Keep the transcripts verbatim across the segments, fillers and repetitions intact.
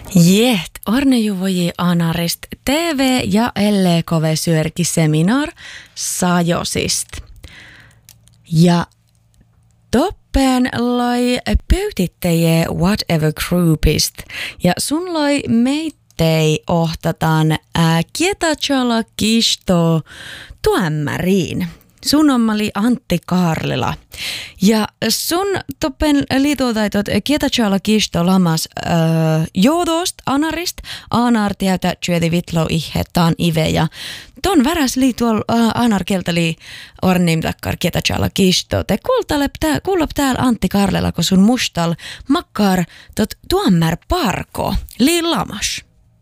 Jeht, Ornejuvoji Anarist T V ja Elle Kove Syörki seminar sajosist. Ja toppen loi pöytittäjä Whatever Groupist ja sun loi meittei ohtataan ää, Kietachala Kisto tuämmäriin. Sun ommali Antti Kaarlila. Ja sun toppen liitotaitot Kietachala Kisto lamas äh, joodost anarist anartiäytä työti vitlo ihhetaan ive ja ton väräs liituol äh, anarkeltali ornim takkar Kietachala Kisto. Te kuulop täällä Antti Kaarlila, kun sun mustal makkar tot tuommär parko lii lamas.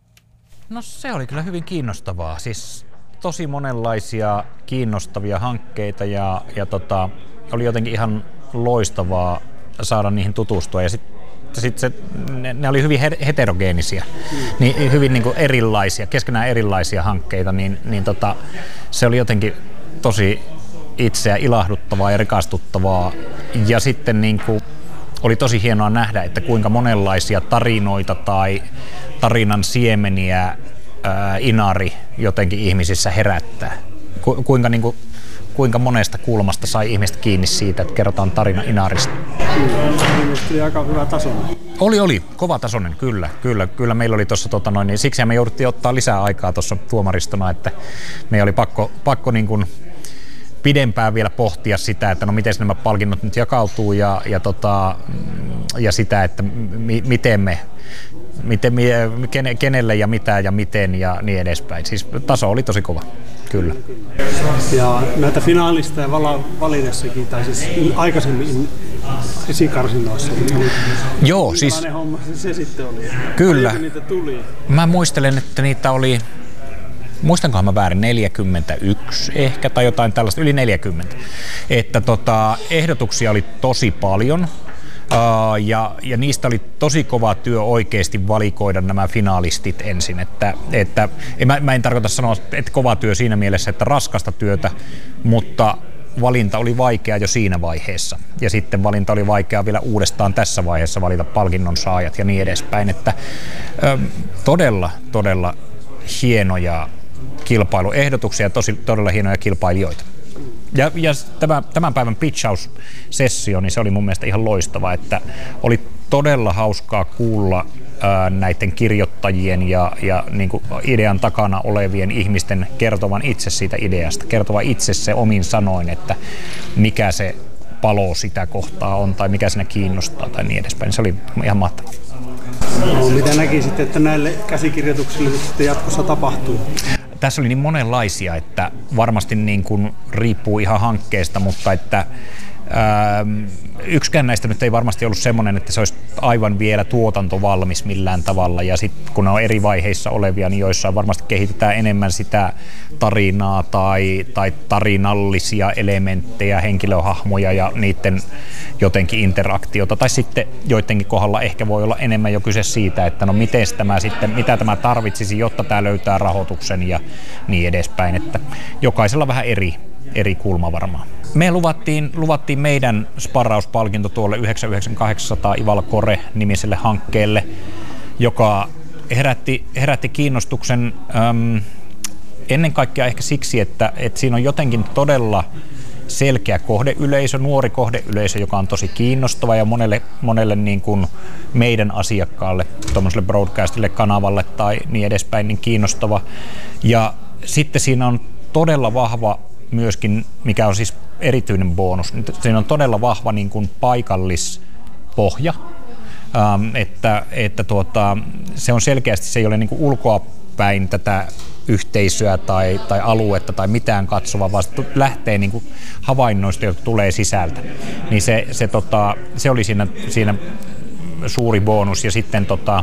No se oli kyllä hyvin kiinnostavaa. Siis tosi monenlaisia kiinnostavia hankkeita ja, ja tota, oli jotenkin ihan loistavaa saada niihin tutustua. Ja sitten sit se, ne, ne oli hyvin heterogeenisiä, mm. niin, hyvin niin kuin erilaisia, keskenään erilaisia hankkeita, niin, niin tota, se oli jotenkin tosi itseä ilahduttavaa ja rikastuttavaa. Ja sitten niin kuin oli tosi hienoa nähdä, että kuinka monenlaisia tarinoita tai tarinan siemeniä ää, inari jotenkin ihmisissä herättää. Ku, kuinka, niin kuin, kuinka monesta kulmasta sai ihmiset kiinni siitä, että kerrotaan tarina inarista. Oli aika hyvä tasoinen. Oli, oli. Kova tasoinen, kyllä. Kyllä, kyllä meillä oli tuossa, tota noin, niin siksi me jouduttiin ottaa lisää aikaa tuossa tuomaristona, että meidän oli pakko, pakko niin kuin pidempään vielä pohtia sitä, että no miten nämä palkinnot nyt jakautuu ja, ja, tota, ja sitä, että mi, miten me, miten, kenelle ja mitä ja miten ja niin edespäin. Siis taso oli tosi kova, kyllä. Ja näitä finaalisteja validessakin, tai siis aikaisemmin esikarsinnoissa. Joo, siis minkälainen homma se, se sitten oli? Kyllä. Niitä tuli? Mä muistelen, että niitä oli, muistankohan mä väärin, neljäkymmentäyksi ehkä tai jotain tällaista, yli neljäkymmentä. Että tota, ehdotuksia oli tosi paljon uh, ja, ja niistä oli tosi kova työ oikeasti valikoida nämä finalistit ensin. Että, että, mä, mä en tarkoita sanoa, että kova työ siinä mielessä, että raskasta työtä, mutta valinta oli vaikea jo siinä vaiheessa. Ja sitten valinta oli vaikea vielä uudestaan tässä vaiheessa valita palkinnon saajat ja niin edespäin. Että uh, todella, todella hienoja kilpailuehdotuksia ja tosi, todella hienoja kilpailijoita. Ja, ja tämä, tämän päivän pitchaus-sessio, niin se oli mun mielestä ihan loistava, että oli todella hauskaa kuulla ää, näiden kirjoittajien ja, ja niin kuin idean takana olevien ihmisten kertovan itse siitä ideasta, kertova itse se omin sanoin, että mikä se palo sitä kohtaa on tai mikä siinä kiinnostaa tai niin edespäin. Se oli ihan mahtavaa. No, mitä näkisit, että näille käsikirjoituksille sitten jatkossa tapahtuu? Tässä oli niin monenlaisia, että varmasti niin kuin riippuu ihan hankkeesta, mutta että ää, yksikään näistä nyt ei varmasti ollut semmoinen, että se olisi aivan vielä tuotantovalmis millään tavalla. Ja sitten kun ne on eri vaiheissa olevia, niin joissain varmasti kehitetään enemmän sitä tarinaa tai, tai tarinallisia elementtejä, henkilöhahmoja ja niiden jotenkin interaktiota. Tai sitten joidenkin kohdalla ehkä voi olla enemmän jo kyse siitä, että no miten tämä sitten, mitä tämä tarvitsisi, jotta tämä löytää rahoituksen ja niin edespäin. Että jokaisella vähän eri, eri kulma varmaan. Me luvattiin, luvattiin meidän sparrauspalkinto tuolle yhdeksänkymmentäyhdeksän Ival Kore-nimiselle hankkeelle, joka herätti, herätti kiinnostuksen äm, ennen kaikkea ehkä siksi, että, että siinä on jotenkin todella selkeä kohdeyleisö, nuori kohdeyleisö, joka on tosi kiinnostava ja monelle, monelle niin kuin meidän asiakkaalle, tuollaiselle broadcastille, kanavalle tai niin edespäin, niin kiinnostava. Ja sitten siinä on todella vahva myöskin, mikä on siis erityinen bonus, siinä on todella vahva niin kuin paikallispohja, ähm, että, että tuota, se on selkeästi, se ei ole niin kuin ulkoapäin tätä yhteisöä tai, tai aluetta tai mitään katsova, vaan se lähtee niin kuin havainnoista, jotka tulee sisältä. Niin se, se, tota, se oli siinä, siinä suuri bonus ja sitten tota,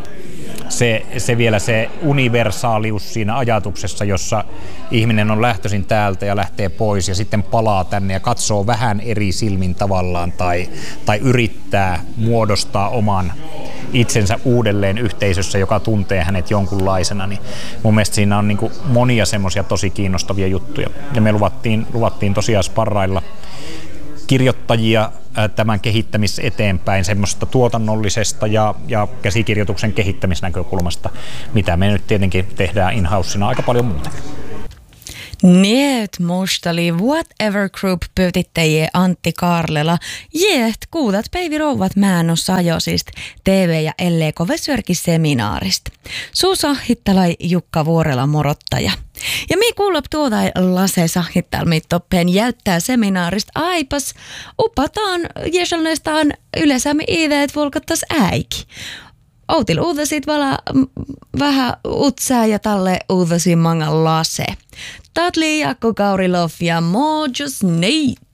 se, se vielä se universaalius siinä ajatuksessa, jossa ihminen on lähtöisin täältä ja lähtee pois ja sitten palaa tänne ja katsoo vähän eri silmin tavallaan tai, tai yrittää muodostaa oman itsensä uudelleen yhteisössä, joka tuntee hänet jonkunlaisena, niin mun mielestä siinä on niin kuin monia semmoisia tosi kiinnostavia juttuja. Ja me luvattiin, luvattiin tosiaan sparrailla kirjoittajia tämän kehittämis eteenpäin semmoista tuotannollisesta ja, ja käsikirjoituksen kehittämisnäkökulmasta, mitä me nyt tietenkin tehdään in-housena aika paljon muuten. Niet mustali Whatever Group pyytittäjiä Antti Kaarlela. Jeet, kuudat päivi rouvat mäännö sajosist T V- ja L E K-seminaarista. Suu sahittalai Jukka Vuorela morottaja. Ja mi kuulop tuota lase sahittalmittoppeen jäyttää seminaarista aipas. Upataan jeselnestaan yleisämme ideet volkattas äiki. Outil uudasit vala m, vähän utsää ja talle uudasin mangan lase. Tatli Jakko Kaurilov ja Mojus Nate.